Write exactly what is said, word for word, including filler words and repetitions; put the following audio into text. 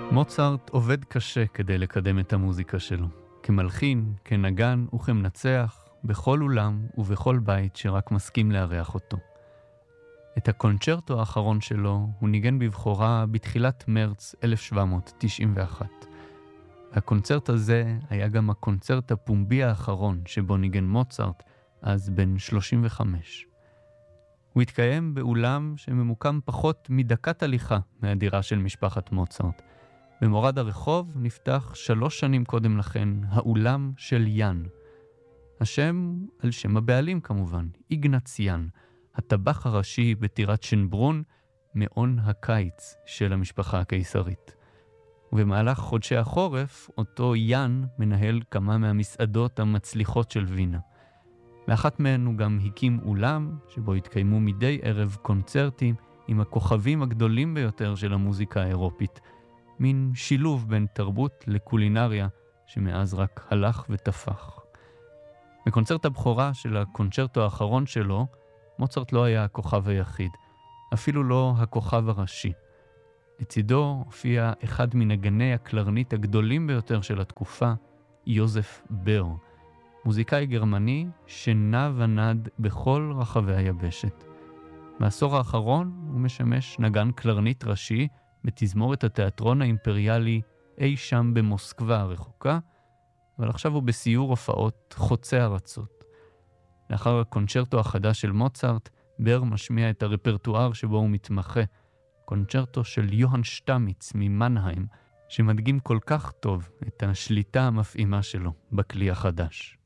מוצרט עובד קשה כדי לקדם את המוזיקה שלו, כמלחין, כנגן וכמנצח, בכל אולם ובכל בית שרק מסכים לארח אותו. את הקונצ'רטו האחרון שלו הוא ניגן בבחורה בתחילת מרץ אלף שבע מאות תשעים ואחת. הקונצרט הזה היה גם הקונצרט הפומבי האחרון שבו ניגן מוצרט, אז בן שלושים וחמש. הוא התקיים באולם שממוקם פחות מדקת הליכה מהדירה של משפחת מוצרט. במורד הרחוב נפתח שלוש שנים קודם לכן האולם של יאן. השם על שם הבעלים כמובן, איגנץ יאן, הטבח הראשי בטירת שנברון, מעון הקיץ של המשפחה הקיסרית. ובמהלך חודשי החורף, אותו יאן מנהל כמה מהמסעדות המצליחות של וינה. באחת מהן הוא גם הקים אולם שבו התקיימו מדי ערב קונצרטים עם הכוכבים הגדולים ביותר של המוזיקה האירופית, מין שילוב בין תרבות לקולינריה שמאז רק הלך ותפח. בקונצרט הבכורה של הקונצ'רטו האחרון שלו, מוצרט לא היה הכוכב היחיד, אפילו לא הכוכב הראשי. לצידו הופיע אחד מנגני הקלרנית הגדולים ביותר של התקופה, יוזף בר, מוזיקאי גרמני שנע ונד בכל רחבי היבשת. בעשור האחרון הוא משמש נגן קלרנית ראשי בתזמורת התיאטרון האימפריאלי אי שם במוסקבה הרחוקה, אבל עכשיו הוא בסיור הופעות חוצה ארצות. לאחר הקונצ'רטו החדש של מוצרט, בר משמיע את הרפרטואר שבו הוא מתמחה, קונצ'רטו של יוהאן שטמיץ ממנהיים, שמדגים כל כך טוב את השליטה המפעימה שלו בכלי החדש.